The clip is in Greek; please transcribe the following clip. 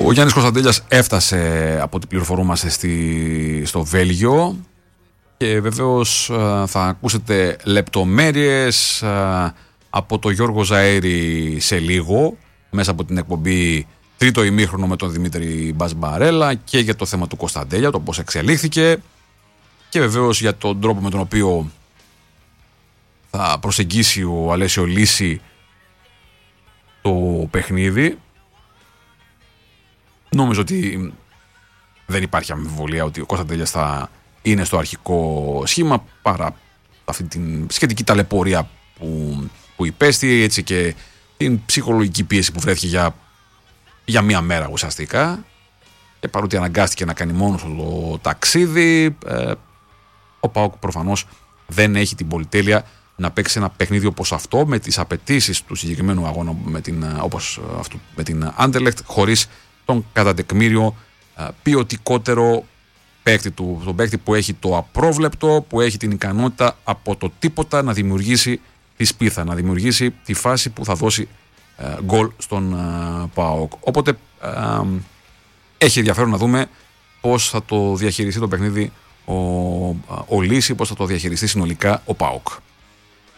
Ο Γιάννης Κωνσταντέλιας έφτασε, από ό,τι πληροφορούμαστε, στο Βέλγιο και βεβαίως θα ακούσετε λεπτομέρειες από τον Γιώργο Ζαέρη σε λίγο μέσα από την εκπομπή Τρίτο ημίχρονο με τον Δημήτρη Μπασμπαρέλα και για το θέμα του Κωνσταντέλια, το πώς εξελίχθηκε και βεβαίως για τον τρόπο με τον οποίο θα προσεγγίσει ο Αλέσιο Λύση το παιχνίδι. Νομίζω ότι δεν υπάρχει αμφιβολία ότι ο Κωνσταντέλιας θα είναι στο αρχικό σχήμα παρά αυτή την σχετική ταλαιπωρία που υπέστη, έτσι, και την ψυχολογική πίεση που βρέθηκε για μία μέρα ουσιαστικά, και παρότι αναγκάστηκε να κάνει μόνος το ταξίδι, ο ΠΑΟΚ προφανώς δεν έχει την πολυτέλεια να παίξει ένα παιχνίδι όπως αυτό, με τις απαιτήσεις του συγκεκριμένου αγώνα, όπως αυτού με την Anderlecht, χωρίς τον κατά τεκμήριο ποιοτικότερο παίκτη του, τον παίκτη που έχει το απρόβλεπτο, που έχει την ικανότητα από το τίποτα να δημιουργήσει τη σπίθα, να δημιουργήσει τη φάση που θα δώσει γκολ στον ΠΑΟΚ. Οπότε έχει ενδιαφέρον να δούμε πώς θα το διαχειριστεί το παιχνίδι ο Λύση, πώς θα το διαχειριστεί συνολικά ο ΠΑΟΚ.